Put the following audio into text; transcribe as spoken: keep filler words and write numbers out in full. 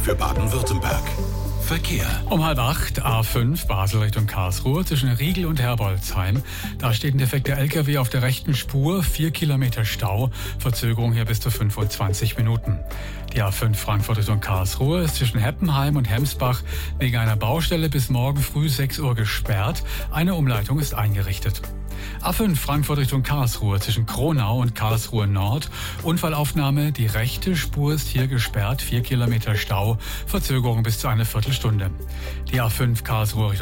für Baden-Württemberg. Verkehr. Um halb acht, A fünf, Basel Richtung Karlsruhe, zwischen Riegel und Herbolzheim. Da steht ein defekter L K W auf der rechten Spur, vier Kilometer Stau, Verzögerung hier bis zu fünfundzwanzig Minuten. Die A fünf Frankfurt Richtung Karlsruhe ist zwischen Heppenheim und Hemsbach wegen einer Baustelle bis morgen früh sechs Uhr gesperrt. Eine Umleitung ist eingerichtet. A fünf Frankfurt Richtung Karlsruhe zwischen Kronau und Karlsruhe Nord. Unfallaufnahme, die rechte Spur ist hier gesperrt, vier Kilometer Stau, Verzögerung bis zu einer Viertelstunde. Die A fünf Karlsruhe Richtung